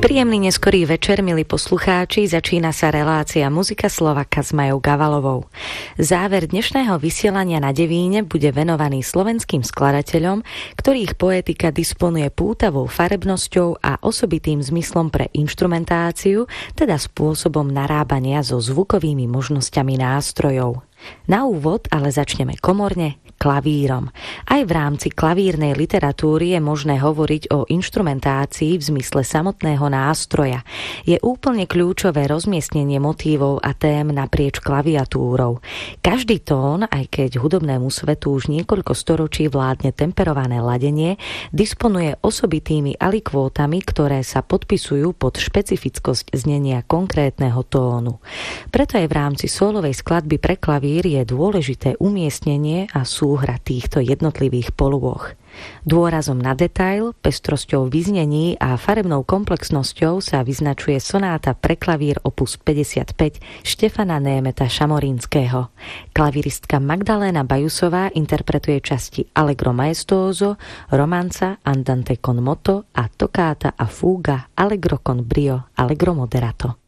Príjemný neskorý večer, milí poslucháči, začína sa relácia Muzika Slovaka s Majou Gavalovou. Záver dnešného vysielania na Devíne bude venovaný slovenským skladateľom, ktorých poetika disponuje pútavou farebnosťou a osobitým zmyslom pre inštrumentáciu, teda spôsobom narábania so zvukovými možnosťami nástrojov. Na úvod ale začneme komorne, klavírom. Aj v rámci klavírnej literatúry je možné hovoriť o inštrumentácii v zmysle samotného nástroja. Je úplne kľúčové rozmiestnenie motívov a tém naprieč klaviatúrou. Každý tón, aj keď hudobnému svetu už niekoľko storočí vládne temperované ladenie, disponuje osobitými alikvótami, ktoré sa podpisujú pod špecifickosť znenia konkrétneho tónu. Preto aj v rámci sólovej skladby pre klavír je dôležité umiestnenie a súhra týchto jednotlivých polôch. Dôrazom na detail, pestrosťou vyznení a farebnou komplexnosťou sa vyznačuje sonáta pre klavír opus 55 Štefana Németa Šamorínskeho. Klaviristka Magdaléna Bajusová interpretuje časti Allegro maestoso, Romanza, Andante con moto a Toccata a fuga Allegro con brio, Allegro moderato.